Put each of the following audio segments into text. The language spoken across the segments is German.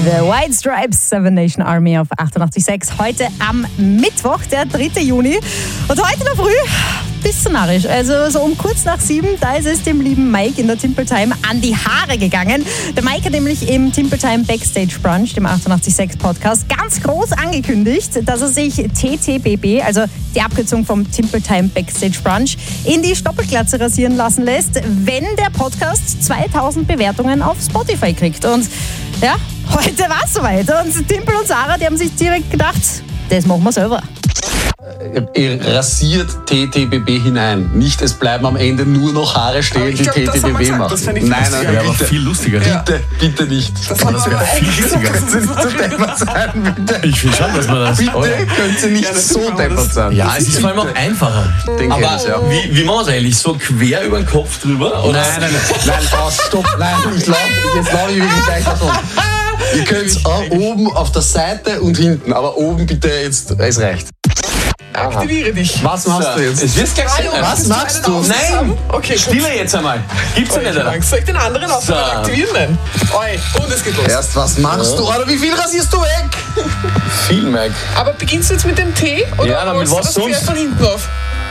The White Stripes, Seven Nation Army auf 88.6. Heute am Mittwoch, der 3. Juni. Und heute in der Früh, bisschen narrisch. Also so um kurz nach 7, da ist es dem lieben Mike in der Timple Time an die Haare gegangen. Der Mike hat nämlich im Timple Time Backstage Brunch, dem 88.6 Podcast, ganz groß angekündigt, dass er sich TTBB, also die Abkürzung vom Timple Time Backstage Brunch, in die Stoppelglatze rasieren lassen lässt, wenn der Podcast 2000 Bewertungen auf Spotify kriegt. Und ja, heute war es soweit. Und Timple und Sarah, die haben sich direkt gedacht, das machen wir selber. Ihr rasiert TTBB hinein. Nicht, es bleiben am Ende nur noch Haare stehen, die TTBB machen. Das fände ich nein, bitte. aber viel lustiger. Bitte nicht. Das wäre viel lustiger. Können Sie nicht so deppert sein, bitte? Ich finde schon, dass man das... Bitte können Sie nicht so deppert sein. Ja, es ist vor allem auch einfacher. Aber wie machen wir es eigentlich? So quer über den Kopf drüber? Oder? Nein, stopp. Nein, jetzt laufe ich wirklich gleich davon. Ihr könnt es oben auf der Seite und hinten, aber oben bitte jetzt, es reicht. Aktiviere dich. Was machst du jetzt? Es wird gleich sein. Was machst du? Nein! Okay, Stille jetzt einmal. Gibt's ja nicht, oder? Soll ich den anderen auch So. aktivieren? Nein. Und es geht los. Erst was machst du? Oder wie viel rasierst du weg? Viel, Mike. Aber beginnst du jetzt mit dem T? Oder Ja, damit rollst du was das Pferd sonst? von hinten auf?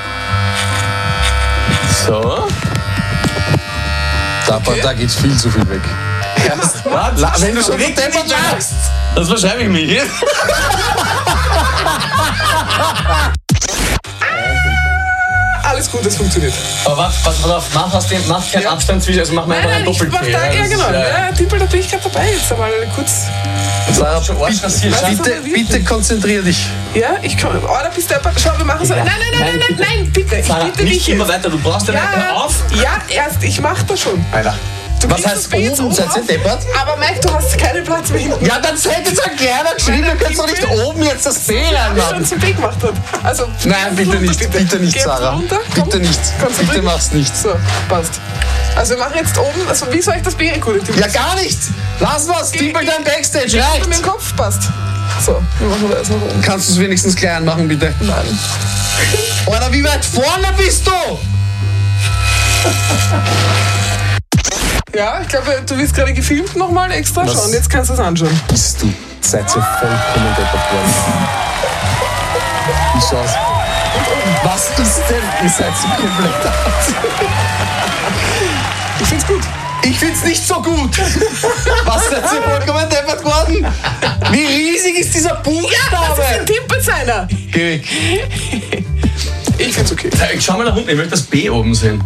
So. Da geht's viel zu viel weg. Wenn du schon nicht deppert machst. Das verschreibe ich mir hier. Alles gut, das funktioniert. Aber pass auf, mach keinen Abstand zwischen, also mach mal einfach einen ich mach Doppel-T. da, ja genau. Ja, Timpel, da bin ich gerade dabei. Jetzt einmal kurz. Sarah, Arsch rasiert, bitte konzentrier dich. Ja, ich kann. Oh, da bist du. Schau, wir machen so. Nein, bitte. Ich Sarah, bitte nicht dich. immer weiter, du brauchst ja nicht mehr auf. Ja, erst. Ich mach das schon. Alter. Du Was kriegst heißt das Bild jetzt oben? Seid ihr auf, deppert? Aber Mike, du hast keinen Platz mehr hinten. Ja, dann seid jetzt ein kleiner geschrieben, Nein, du kannst doch nicht oben jetzt das B Was schon reinmachen. zum B gemacht hat. Also, Nein, bitte nicht, bitte nicht, Geh Sarah. runter, komm. Bitte nicht, Konzentrier bitte dich. mach's nicht. So, passt. Also wir machen jetzt oben, also wie soll ich das B rekurrieren? Ja, gar nicht! Lass was, Timpel dein Backstage, Mit reicht! dem Kopf, passt. So, wir machen das nach oben. Kannst du es wenigstens klein machen, bitte? Nein. Oder wie weit vorne bist du? Ja, ich glaube, du wirst gerade gefilmt nochmal extra. Was? Schauen, jetzt kannst du es anschauen. Bist du? Seid ihr vollkommen deppert worden. Wie schaut's? Was ist denn? Ihr seid so komplett aus. Ich find's gut. Ich find's nicht so gut. Was seid ihr vollkommen deppert worden? Wie riesig ist dieser Das ist Buchstabe? ein Timpelseiner. Geh weg. Ich find's okay. Ich schau mal nach unten, ich möchte das B oben sehen.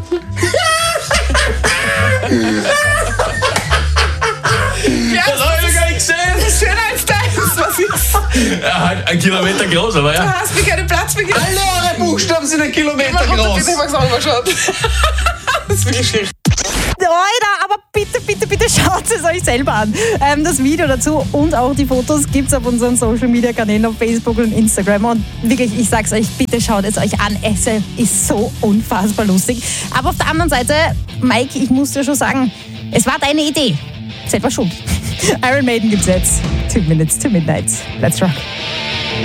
Ja, Das habe ich noch gar nicht gesehen. das ist schöner als deins. Was ist? Ja, halt 1 Kilometer groß, aber Du ja. hast mir keinen Platz mehr gegeben. Alle eure Buchstaben sind ein Kilometer groß. Bitte, ich mag's auch mal schauen. Das ist wirklich schick. Leute, aber bitte schaut es euch selber an. Das Video dazu und auch die Fotos gibt es auf unseren Social Media Kanälen auf Facebook und Instagram. Und wirklich, ich sag's euch, bitte schaut es euch an. Es ist so unfassbar lustig. Aber auf der anderen Seite, Mike, ich muss dir schon sagen, es war deine Idee. Selber schuld. Iron Maiden gibt's jetzt. 2 Minutes to Midnight. Let's rock.